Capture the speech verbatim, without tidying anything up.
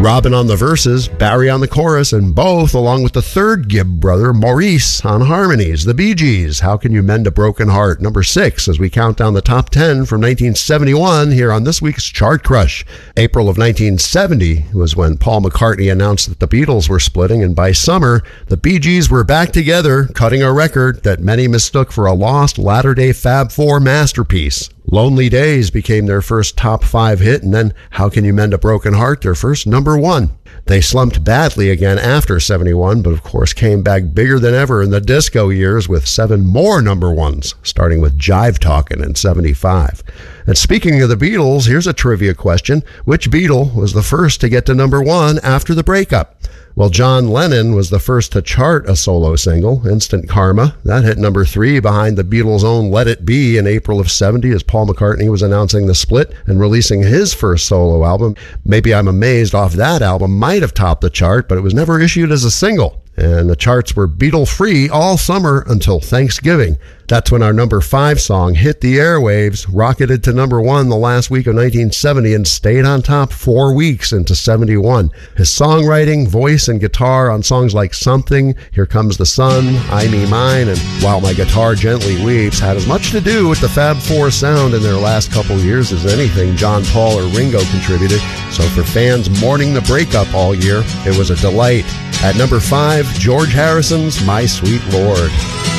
Robin on the verses, Barry on the chorus, and both, along with the third Gibb brother, Maurice, on harmonies. The Bee Gees, How Can You Mend a Broken Heart? Number six, as we count down the top ten from nineteen seventy-one here on this week's Chart Crush. April of nineteen seventy was when Paul McCartney announced that the Beatles were splitting, and by summer, the Bee Gees were back together, cutting a record that many mistook for a lost latter-day Fab Four masterpiece. Lonely Days became their first top five hit, and then How Can You Mend a Broken Heart, their first number one. They slumped badly again after seventy-one, but of course came back bigger than ever in the disco years with seven more number ones, starting with Jive Talkin' in seventy-five. And speaking of the Beatles, here's a trivia question. Which Beatle was the first to get to number one after the breakup? Well, John Lennon was the first to chart a solo single, Instant Karma. That hit number three behind the Beatles' own Let It Be in April of seventy as Paul McCartney was announcing the split and releasing his first solo album. Maybe I'm Amazed off that album might have topped the chart, but it was never issued as a single. And the charts were Beatle-free all summer until Thanksgiving. That's when our number five song hit the airwaves, rocketed to number one the last week of nineteen seventy, and stayed on top four weeks into seventy-one. His songwriting, voice, and guitar on songs like Something, Here Comes the Sun, I Me Mine, and While My Guitar Gently Weeps had as much to do with the Fab Four sound in their last couple years as anything John Paul or Ringo contributed. So for fans mourning the breakup all year, it was a delight. At number five, George Harrison's My Sweet Lord.